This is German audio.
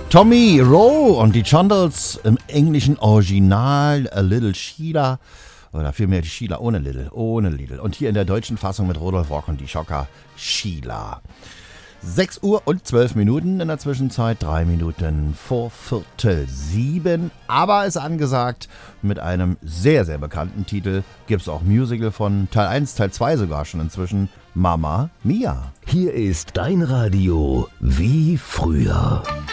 Tommy Rowe und die Chondles im englischen Original A Little Sheila. Oder vielmehr die Sheila ohne Little. Und hier in der deutschen Fassung mit Rudolf Rock und die Schocker Sheila. 6 Uhr und 12 Minuten, in der Zwischenzeit 3 Minuten vor 6:45. Aber ist angesagt mit einem sehr, sehr bekannten Titel. Gibt es auch Musical von Teil 1, Teil 2 sogar schon inzwischen. Mamma Mia. Hier ist dein Radio wie früher.